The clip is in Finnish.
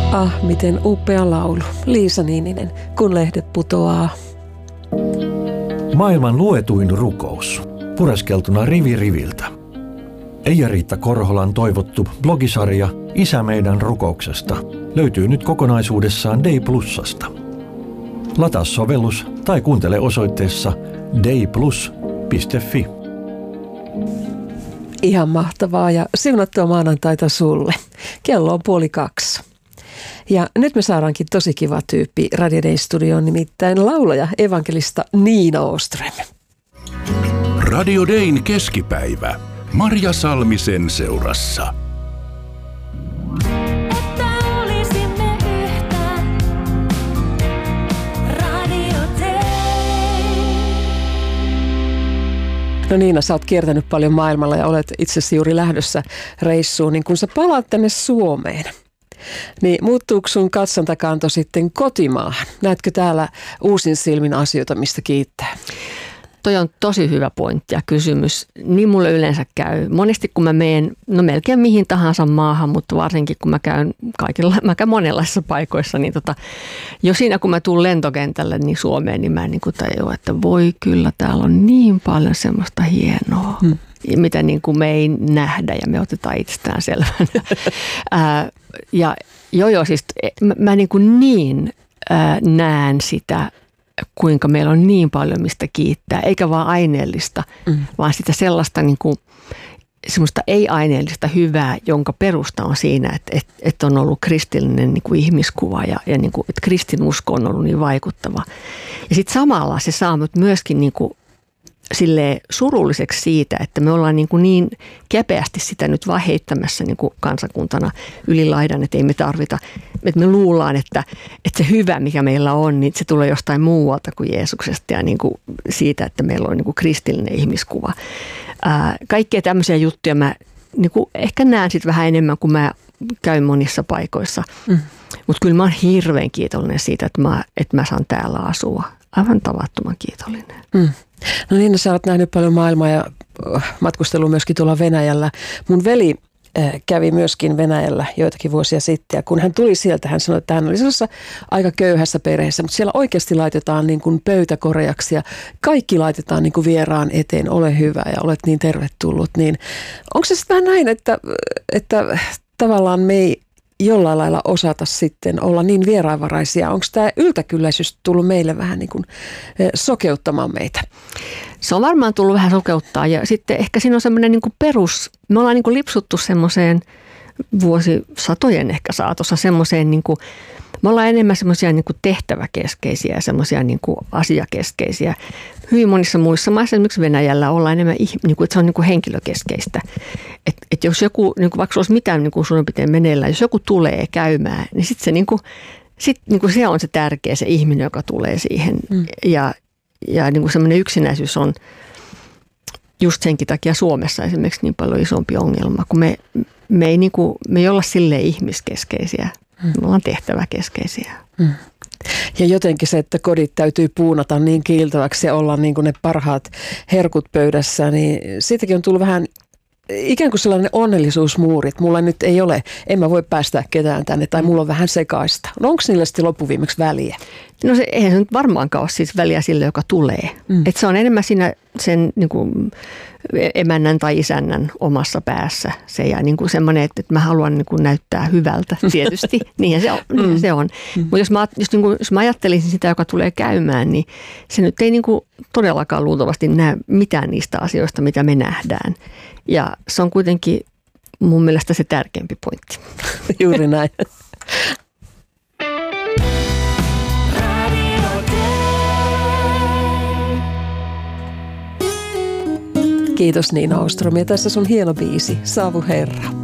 Ah, miten upea laulu. Liisa Niininen, kun lehdet putoaa. Maailman luetuin rukous. Pureskeltuna rivi riviltä. Eija-Riitta Korholan toivottu blogisarja Isä meidän rukouksesta löytyy nyt kokonaisuudessaan Day+:sta. Lataa sovellus tai kuuntele osoitteessa dayplus.fi. Ihan mahtavaa ja siunattua maanantaita sulle. Kello on 1:30. Ja nyt me saadaankin tosi kiva tyyppi Radio Day-studioon, nimittäin laulaja evankelista Niina Åström. Radio Dayn keskipäivä. Marja Salmisen seurassa. No Niina, sä oot kiertänyt paljon maailmalla ja olet itse asiassa juuri lähdössä reissuun, niin kun sä palaat tänne Suomeen, niin muuttuuko sun katsontakanto sitten kotimaahan? Näetkö täällä uusin silmin asioita, mistä kiittää? Toi on tosi hyvä pointti ja kysymys. Niin mulle yleensä käy. Monesti kun mä menen, no melkein mihin tahansa maahan, mutta varsinkin kun mä käyn monenlaisissa paikoissa, niin jo siinä kun mä tuun lentokentälle niin Suomeen, niin mä niin kuin tajun, että voi kyllä, täällä on niin paljon semmoista hienoa, mitä niin kuin me ei nähdä ja me otetaan itsestään selvän. Ja siis mä niin näen sitä, kuinka meillä on niin paljon mistä kiittää, eikä vaan aineellista, vaan sitä sellaista niin kuin, semmoista ei-aineellista hyvää, jonka perusta on siinä, että on ollut kristillinen niin kuin ihmiskuva ja niin kuin, että kristinusko on ollut niin vaikuttava. Ja sitten samalla se saa mut myöskin niin kuin silleen surulliseksi siitä, että me ollaan niin kepeästi sitä nyt vaan heittämässä niin kuin kansakuntana yli laidan, että ei me tarvita, että me luullaan, että se hyvä, mikä meillä on, niin se tulee jostain muualta kuin Jeesuksesta ja niin kuin siitä, että meillä on niin kuin kristillinen ihmiskuva. Kaikkea tämmöisiä juttuja mä niin kuin ehkä näen sitten vähän enemmän, kun mä käyn monissa paikoissa. Mutta kyllä mä oon hirveän kiitollinen siitä, että mä saan täällä asua. Aivan tavattoman kiitollinen. No niin, sä oot nähnyt paljon maailmaa ja matkustellut myöskin tuolla Venäjällä. Mun veli kävi myöskin Venäjällä joitakin vuosia sitten ja kun hän tuli sieltä, hän sanoi, että hän oli sellaisessa aika köyhässä perheessä, mutta siellä oikeasti laitetaan niin kuin pöytäkoreaksi ja kaikki laitetaan niin kuin vieraan eteen, ole hyvä ja olet niin tervetullut. Niin onko se sitten vähän näin, että tavallaan me ei jollain lailla osata sitten olla niin vieraanvaraisia? Onko tämä yltäkylläisyys tullut meille vähän niin kuin sokeuttamaan meitä? Se on varmaan tullut vähän sokeuttaa ja sitten ehkä siinä on semmoinen niin kuin perus, me ollaan niin kuin lipsuttu semmoiseen vuosisatojen ehkä saatossa semmoiseen, niin kuin, me ollaan enemmän semmoisia niin kuin tehtäväkeskeisiä ja semmoisia niin kuin asiakeskeisiä. Hyvin monissa muissa maissa, esimerkiksi Venäjällä, ollaan enemmän, niin kuin, että se on niin kuin henkilökeskeistä. Että jos joku, niin kuin, vaikka olisi mitään niin kuin suurin piirtein meneillään, jos joku tulee käymään, niin sitten se, niin kuin se on se tärkeä, se ihminen, joka tulee siihen. Ja niin kuin semmoinen yksinäisyys on just senkin takia Suomessa esimerkiksi niin paljon isompi ongelma, kun me ei olla silleen ihmiskeskeisiä, me ollaan tehtäväkeskeisiä. Ja jotenkin se, että kodit täytyy puunata niin kiiltäväksi ja olla niin kuin ne parhaat herkut pöydässä, niin siitäkin on tullut vähän ikään kuin sellainen onnellisuusmuuri, että mulla nyt ei ole, en mä voi päästää ketään tänne tai mulla on vähän sekaista. No onko niillä sitten loppuviimeksi väliä? No eihän se nyt varmaankaan ole siis väliä sille, joka tulee. Että se on enemmän siinä sen niin kuin emännän tai isännän omassa päässä. Se ja niin kuin semmoinen, että mä haluan niin kuin näyttää hyvältä tietysti. Niinhän se on. Mutta jos mä ajattelisin sitä, joka tulee käymään, niin se nyt ei niin kuin todellakaan luultavasti näe mitään niistä asioista, mitä me nähdään. Ja se on kuitenkin mun mielestä se tärkeämpi pointti. Juuri näin. Kiitos Niina Åström ja tässä sun hieno biisi, Saavu Herra.